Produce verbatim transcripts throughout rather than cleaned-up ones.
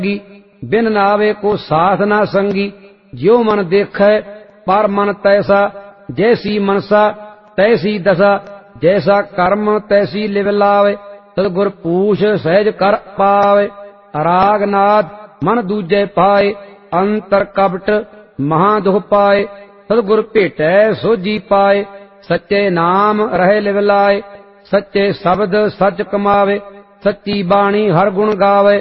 बिन नावे को साथ ना संगी। ज्यो मन देखै पर मन तैसा, जैसी मनसा तैसी दशा। जैसा कर्म तैसी लिव लावे, सतगुर पूछ सहज कर पावे। रागनाद मन दूजे पाए, अंतर कपट महा दुख पाए। सतगुर भेटै सोझी पाए, सच्चे नाम रहे लिव लाए। सच्चे शब्द सच कमावे, सच्ची बाणी हर गुण गावे।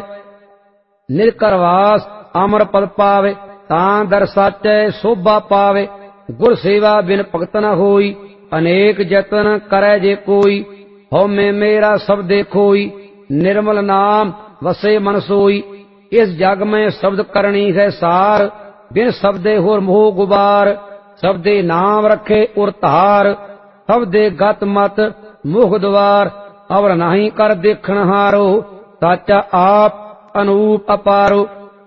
निरकरवास अमर पद पावे, तां दर साचै शोभा पावे। गुर सेवा बिन भगत न होई, अनेक जतन करे जे कोई। हउमੈ मेरा सब देखोई, निर्मल नाम वसे मन सोई। इस जग में शब्द करनी है सार, बिन शब्दे होर मोह गुबार। शब्दे नाम रखे उर धार, शब्दे गत मत मुख द्वार। अवर नहीं कर देखण हारो, साचा आप अनूप अपारो।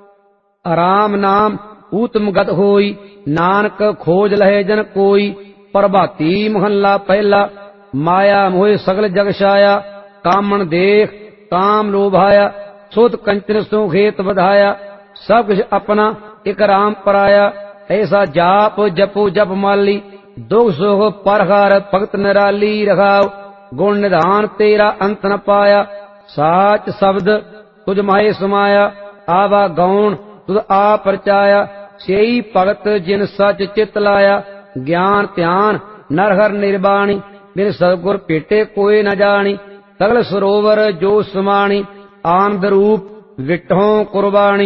राम नाम ऊतम गत होई, नानक खोज लहे जन कोई। प्रभाती महला पहला, माया मोह सगल जग छाया। कामन देख काम लोभाया, सोत कंचन सो खेत बधाया। सब कुछ अपना एक राम पराया, ऐसा जाप जपो जप माली। दुख सुख परहार भगत निराली रखाओ, गुण निधान तेरा अंत न पाया। साच शब्द तुझ माहे समाया, आवा गौण तुझ आ परचाया। सेई भगत जिन सच चित लाया, ज्ञान ध्यान नरहर निर्बाणी। बिन सतगुर भेटे कोई न जानी, सगल सरोवर जो समाणी। आनंद रूप विठों कुर्बाणी,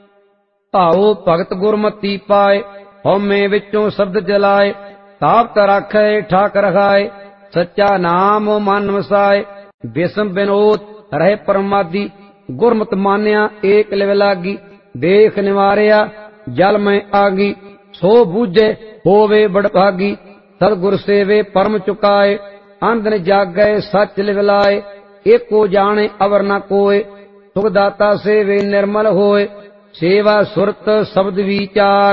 भाओ भगत गुरमति पाए। हउमੈ विचों शब्द जलाए, तापत राखै ठाक रखाए। सच्चा नाम मन वसाए, विषम विनोद रहे परमादी। गुरमत मान्या एक लिव लागी, देख निवारिया जल में आगी। सो बूझे होवे बड़भागी, सतगुर सेवे परम चुकाए। अंधन जागै सच लिव लाए, एको जाने अवर न कोय। सुखदाता सेवे निर्मल होय, सेवा सुरत शब्द विचार।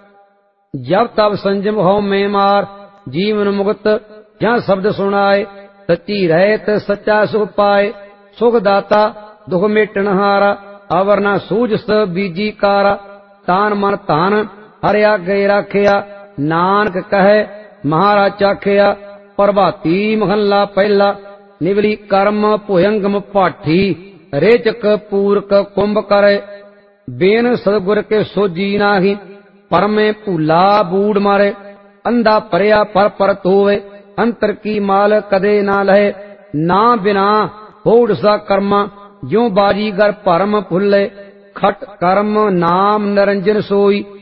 जब तब संजम हउमੈ मार, जीवन मुक्त जहाँ शब्द सुनाए। सच्ची रहत सच्चा सुख पाए, सुखदाता दुख मेटन हारा। अवर न सूझ बीजी कारा, तान मन धन हर आगे राखिया। नानक कहे महाराज चाखिया, प्रभाती महला पहला। निवली कर्म भुयंगम पाठी, रेचक पूरक कुंभ करे। बेन सतगुर के सोजी नाही, परमे भूला बूढ़ मारे। अंधा परया पर परत होवे, अंतर की माल कदे ना लहे। ना बिना होड़ सा कर्मा, ज्यों बाजीगर भरम फुल्ले। खट कर्म नाम निरंजन सोई,